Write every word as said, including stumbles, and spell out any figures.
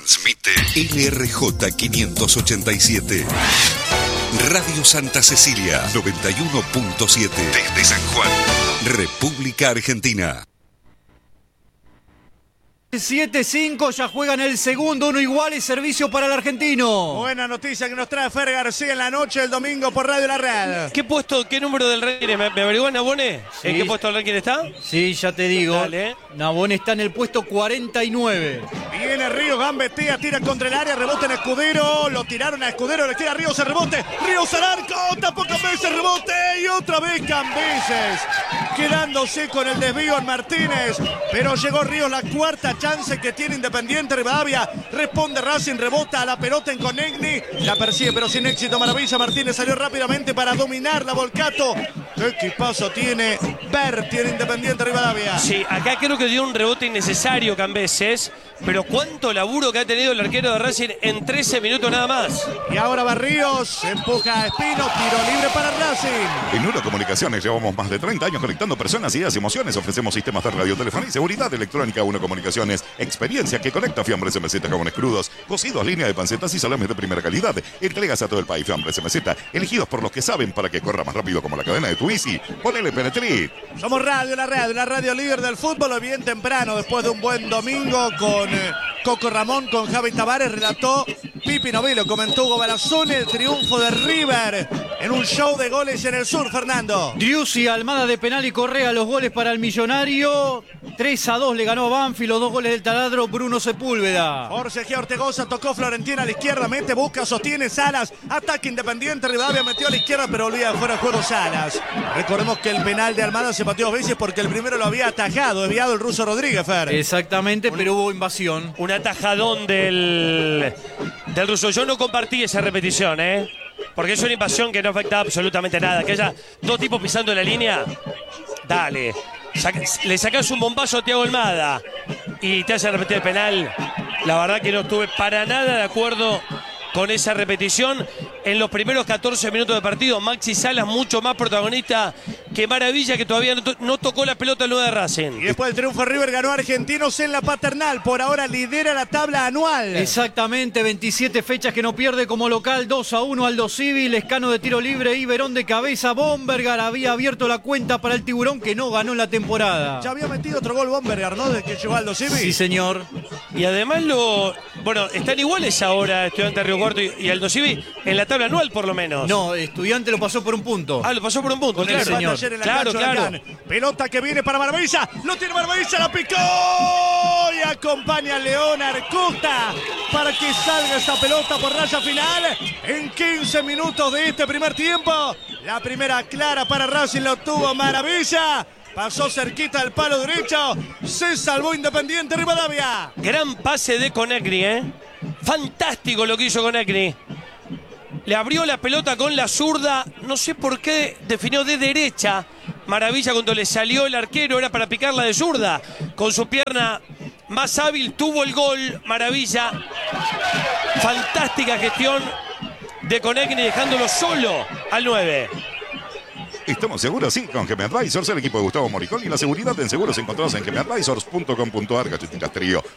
Transmite L R J quinientos ochenta y siete. Radio Santa Cecilia noventa y uno punto siete. Desde San Juan, República Argentina. siete cinco, ya juegan el segundo, uno igual y servicio para el argentino. Buena noticia que nos trae Fer García en la noche del domingo por Radio La Red. ¿Qué puesto, qué número del ranking? ¿Me, me averiguó Nabone? Sí. ¿En qué puesto del ranking está? Sí, ya te digo. Dale. Nabone está en el puesto cuarenta y nueve. Viene Ríos, gambetea, tira contra el área, rebota en Escudero, lo tiraron a Escudero, le queda Ríos el rebote, Ríos al arco, tampoco Cambeses, rebote y otra vez Cambeses, quedándose con el desvío en Martínez, pero llegó Ríos, la cuarta chance que tiene Independiente Rivadavia, responde Racing, rebota a la pelota en Conegni, la persigue pero sin éxito Maravilla, Martínez salió rápidamente para dominar la Volcato. ¿Qué equipazo tiene Berti en Independiente Rivadavia? Sí, acá creo que dio un rebote innecesario Cambeses, pero cuánto laburo que ha tenido el arquero de Racing en trece minutos nada más. Y ahora Barríos, empuja a Espino, tiro libre para Racing. En Uno Comunicaciones llevamos más de treinta años conectando personas, ideas y emociones. Ofrecemos sistemas de radiotelefonía y seguridad electrónica. Uno Comunicaciones, experiencia que conecta. Fiambres M Z, jabones crudos, cocidos, línea de pancetas y salames de primera calidad. Entregas a todo el país. Fiambres M Z, elegidos por los que saben para que corra más rápido como la cadena de tu bici. Ponele Penetrit. Somos Radio La Red, una radio líder del fútbol. Hoy bien temprano, después de un buen domingo con eh, Coco Ramón, con Javi Tavares, relató Pipi Novilo, comentó Hugo Barazón el triunfo de River en un show de goles en el sur, Fernando. Driussi, Almada de penal y Correa, los goles para el Millonario. tres a dos le ganó Banfield, los dos goles del taladro Bruno Sepúlveda. Jorge G. Ortegoza tocó Florentina a la izquierda, mete, busca, sostiene Salas, ataque Independiente, Rivadavia metió a la izquierda pero olvida fuera de juego Salas. Recordemos que el penal de Almada se pateó dos veces porque el primero lo había atajado, desviado el ruso Rodríguez, Fer. Exactamente, pero hubo invasión. Un atajadón del, del ruso. Yo no compartí esa repetición, ¿eh? Porque es una invasión que no afecta absolutamente nada. Que haya dos tipos pisando la línea, dale. Saca, le sacás un bombazo a Thiago Almada y te hace repetir el penal. La verdad que no estuve para nada de acuerdo con esa repetición. En los primeros catorce minutos de partido, Maxi Salas mucho más protagonista que Maravilla, que todavía no, to no tocó la pelota el nueve de Racing. Y después del triunfo River ganó a Argentinos en la Paternal. Por ahora lidera la tabla anual. Exactamente, veintisiete fechas que no pierde como local. dos a uno Aldo Civi, Lescano de tiro libre y Verón de cabeza. Bombergar había abierto la cuenta para el Tiburón, que no ganó en la temporada. Ya había metido otro gol Bombergar, ¿no? Desde que llegó Aldo Civi. Sí, señor. Y además lo... Bueno, están iguales ahora Estudiantes Río Cuarto y, y Aldo Civi en la tabla anual por lo menos. No, Estudiante lo pasó por un punto. Ah, lo pasó por un punto, Con el claro. señor. Ayer en la Claro, cancha, claro. Huracán. Pelota que viene para Maravilla. Lo tiene Maravilla, la picó. Y acompaña a León Arcosta para que salga esta pelota por raya final. En quince minutos de este primer tiempo. La primera clara para Racing la obtuvo Maravilla. Pasó cerquita del palo derecho. Se salvó Independiente Rivadavia. Gran pase de Conegni, ¿eh? Fantástico lo que hizo Conegni. Le abrió la pelota con la zurda. No sé por qué definió de derecha. Maravilla cuando le salió el arquero. Era para picarla de zurda. Con su pierna más hábil tuvo el gol. Maravilla. Fantástica gestión de Conegni dejándolo solo al nueve. Estamos seguros, sí, con G M Advisors, el equipo de Gustavo Moricón y la seguridad en seguros encontrados en G M Advisors punto com punto ar. Galletitas Trío,